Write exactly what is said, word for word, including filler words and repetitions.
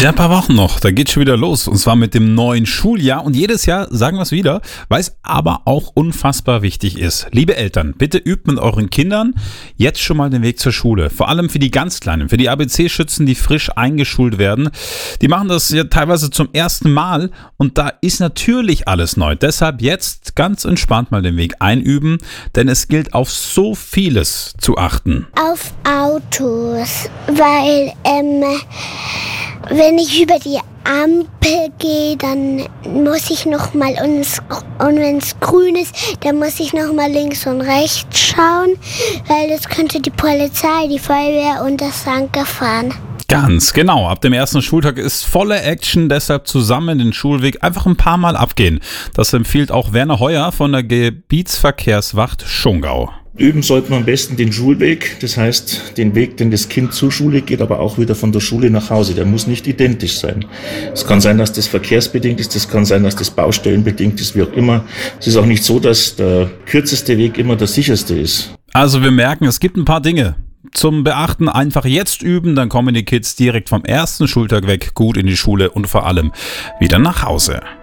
Ja, ein paar Wochen noch, da geht's schon wieder los und zwar mit dem neuen Schuljahr und jedes Jahr sagen wir es wieder, weil es aber auch unfassbar wichtig ist. Liebe Eltern, bitte übt mit euren Kindern jetzt schon mal den Weg zur Schule. Vor allem für die ganz Kleinen, für die A B C-Schützen, die frisch eingeschult werden. Die machen das ja teilweise zum ersten Mal und da ist natürlich alles neu. Deshalb jetzt ganz entspannt mal den Weg einüben, denn es gilt auf so vieles zu achten. Auf Autos, weil ähm, wenn ich über die Ampel gehe, dann muss ich noch mal, und, und wenn es grün ist, dann muss ich noch mal links und rechts schauen, weil das könnte die Polizei, die Feuerwehr und das Sanker fahren. Ganz genau, ab dem ersten Schultag ist volle Action, deshalb zusammen den Schulweg einfach ein paar Mal abgehen. Das empfiehlt auch Werner Heuer von der Gebietsverkehrswacht Schongau. Üben sollte man am besten den Schulweg, das heißt den Weg, den das Kind zur Schule geht, aber auch wieder von der Schule nach Hause. Der muss nicht identisch sein. Es kann sein, dass das verkehrsbedingt ist, es kann sein, dass das baustellenbedingt ist, wie auch immer. Es ist auch nicht so, dass der kürzeste Weg immer der sicherste ist. Also wir merken, es gibt ein paar Dinge zum Beachten. Einfach jetzt üben, dann kommen die Kids direkt vom ersten Schultag weg gut in die Schule und vor allem wieder nach Hause.